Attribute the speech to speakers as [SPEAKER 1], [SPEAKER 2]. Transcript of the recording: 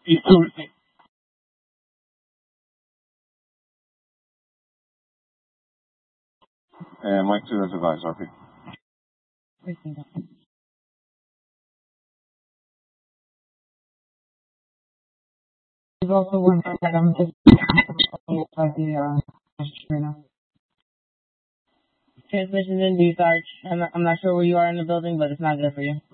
[SPEAKER 1] He's too. Mike 2 advice, RP.
[SPEAKER 2] He's also one that I'm just like the right now. Transmission in D Sarge. I'm not sure where you are in the building, but it's not good for you.